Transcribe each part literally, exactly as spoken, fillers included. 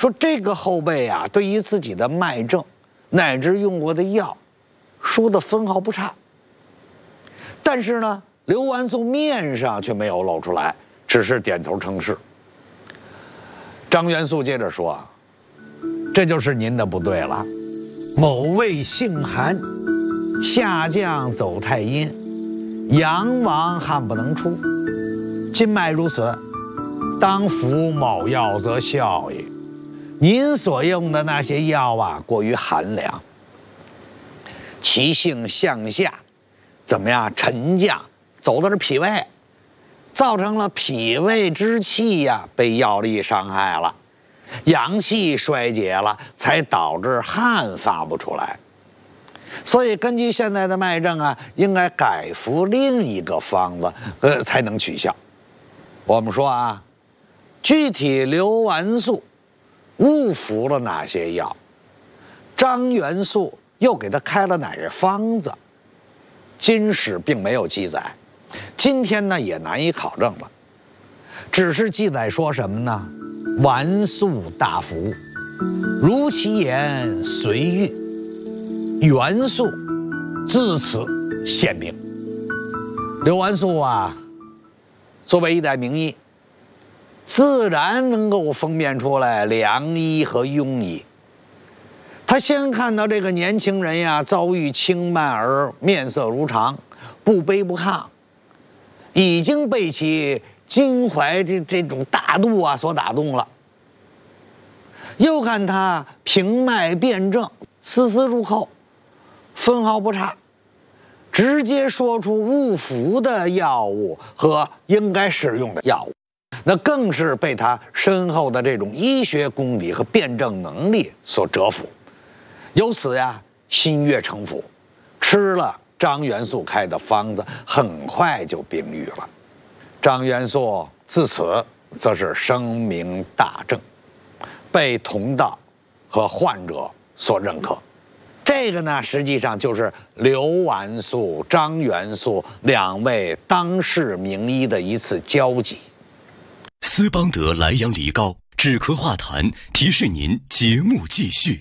说这个后辈啊，对于自己的脉症乃至用过的药，说的分毫不差。但是呢，刘完素面上却没有露出来，只是点头称是。张元素接着说：“这就是您的不对了。某位姓韩，下降走太阴，阳王汉不能出，今脉如此，当服某药则效也。您所用的那些药啊，过于寒凉，其性向下，怎么样？沉降，走的是脾胃，造成了脾胃之气呀、啊、被药力伤害了，阳气衰竭了，才导致汗发不出来。所以根据现在的脉症啊，应该改服另一个方子，呃，才能取效。我们说啊，具体刘完素误服了哪些药，张元素又给他开了哪些方子，金史并没有记载，今天呢也难以考证了。只是记载说什么呢？完素大服，如其言随遇，元素自此显明。刘完素啊，作为一代名医，自然能够分辨出来良医和庸医。他先看到这个年轻人呀，遭遇轻慢而面色如常，不卑不亢，已经被其襟怀这这种大度啊所打动了。又看他平脉辨证，丝丝入扣，分毫不差，直接说出误服的药物和应该使用的药物，那更是被他深厚的这种医学功底和辩证能力所折服。由此呀，心悦诚服，吃了张元素开的方子，很快就病愈了。张元素自此则是声名大振，被同道和患者所认可。这个呢，实际上就是刘完素、张元素两位当世名医的一次交集。 斯邦德莱阳梨膏止咳化痰，提示您节目继续。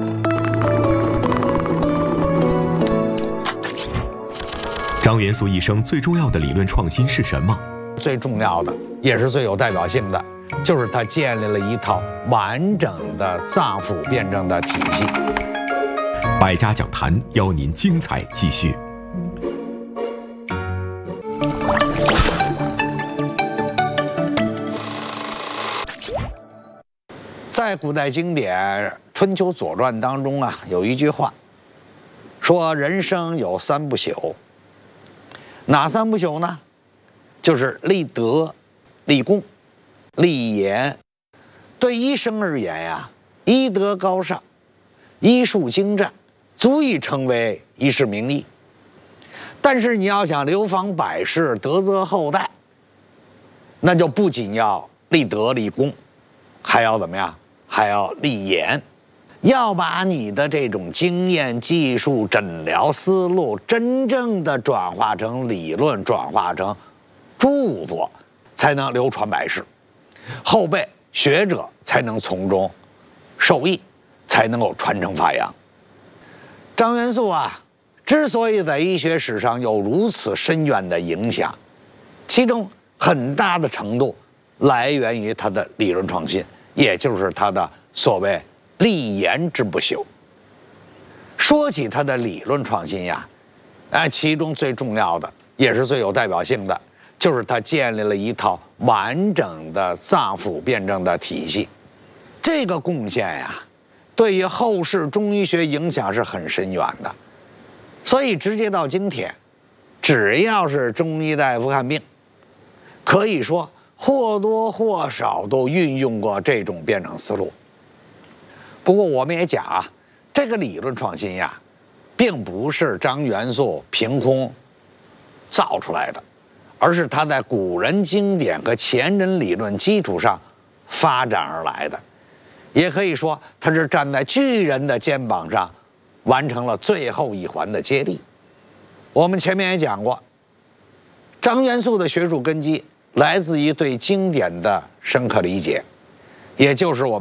张元素一生最重要的理论创新是什么？ 最重要的，也是最有代表性的，就是他建立了一套完整的脏腑辩证的体系。 百家讲坛邀您精彩继续。 在古代经典《春秋左传》当中啊，有一句话说：“人生有三不朽。”哪三不朽呢？就是立德、立功、立言。对医生而言呀，医德高尚，医术精湛，足以成为一世名医。但是你要想流芳百世、德泽后代，那就不仅要立德立功，还要怎么样？还要立言。要把你的这种经验、技术、诊疗思路真正的转化成理论，转化成著作，才能流传百世，后辈学者才能从中受益，才能够传承发扬。张元素啊，之所以在医学史上有如此深远的影响，其中很大的程度来源于他的理论创新，也就是他的所谓立言之不朽。说起他的理论创新呀，哎，其中最重要的也是最有代表性的，就是他建立了一套完整的脏腑辩证的体系。这个贡献呀，对于后世中医学影响是很深远的。所以直接到今天，只要是中医大夫看病，可以说或多或少都运用过这种辩证思路。不过我们也讲啊，这个理论创新呀，并不是张元素凭空造出来的，而是他在古人经典和前人理论基础上发展而来的。也可以说，他是站在巨人的肩膀上，完成了最后一环的接力。我们前面也讲过，张元素的学术根基来自于对经典的深刻理解，也就是我